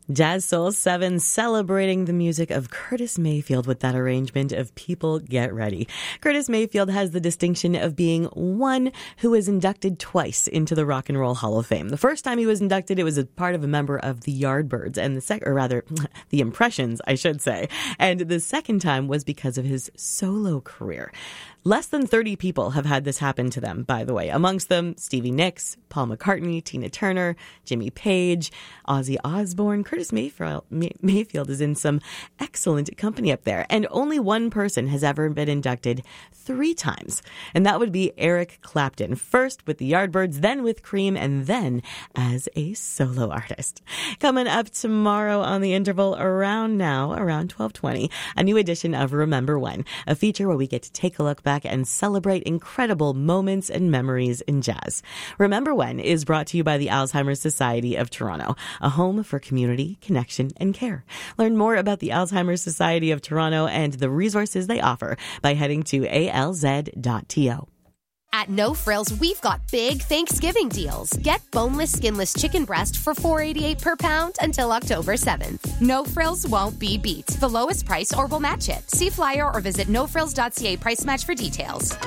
Jazz Soul 7 celebrating the music of Curtis Mayfield with that arrangement of People Get Ready. Curtis Mayfield has the distinction of being one who was inducted twice into the Rock and Roll Hall of Fame. The first time he was inducted, it was a part of a member of the Yardbirds, and the Impressions, I should say. And the second time was because of his solo career. Less than 30 people have had this happen to them, by the way. Amongst them, Stevie Nicks, Paul McCartney, Tina Turner, Jimmy Page, Ozzy Osbourne. Curtis Mayfield is in some excellent company up there. And only one person has ever been inducted 3 times. And that would be Eric Clapton. First with the Yardbirds, then with Cream, and then as a solo artist. Coming up tomorrow on The Interval around 12:20, a new edition of Remember When, a feature where we get to take a look back and celebrate incredible moments and memories in jazz. Remember When is brought to you by the Alzheimer's Society of Toronto, a home for community, connection, and care. Learn more about the Alzheimer's Society of Toronto and the resources they offer by heading to alz.to. At No Frills, we've got big Thanksgiving deals. Get boneless, skinless chicken breast for $4.88 per pound until October 7th. No Frills won't be beat. The lowest price or we'll match it. See flyer or visit nofrills.ca price match for details.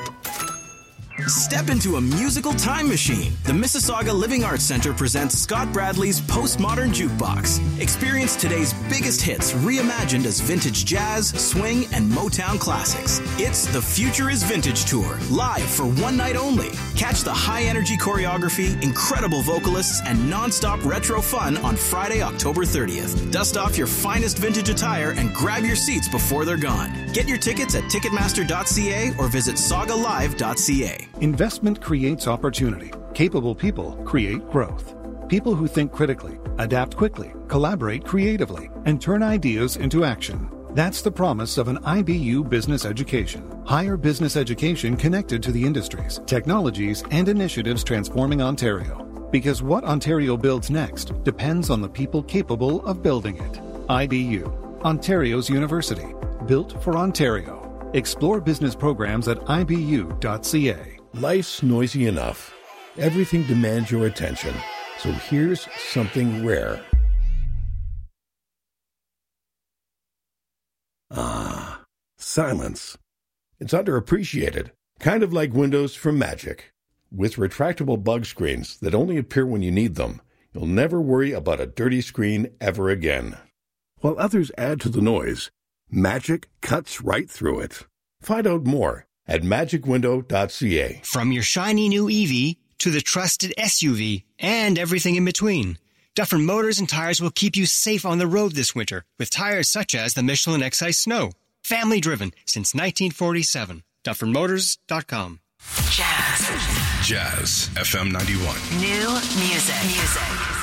Step into a musical time machine. The Mississauga Living Arts Centre presents Scott Bradley's Postmodern Jukebox. Experience today's biggest hits reimagined as vintage jazz, swing, and Motown classics. It's the Future is Vintage Tour, live for one night only. Catch the high-energy choreography, incredible vocalists, and non-stop retro fun on Friday, October 30th. Dust off your finest vintage attire and grab your seats before they're gone. Get your tickets at ticketmaster.ca or visit sagalive.ca. Investment creates opportunity. Capable people create growth. People who think critically, adapt quickly, collaborate creatively, and turn ideas into action. That's the promise of an IBU business education. Higher business education connected to the industries, technologies, and initiatives transforming Ontario. Because what Ontario builds next depends on the people capable of building it. IBU, Ontario's university. Built for Ontario. Explore business programs at ibu.ca. Life's noisy enough. Everything demands your attention. So here's something rare. Ah, silence. It's underappreciated. Kind of like Windows from Magic. With retractable bug screens that only appear when you need them, you'll never worry about a dirty screen ever again. While others add to the noise, Magic cuts right through it. Find out more at magicwindow.ca. From your shiny new EV to the trusted SUV and everything in between, Dufferin Motors and Tires will keep you safe on the road this winter with tires such as the Michelin Excise Snow. Family driven since 1947. DufferinMotors.com. Jazz FM 91. New music.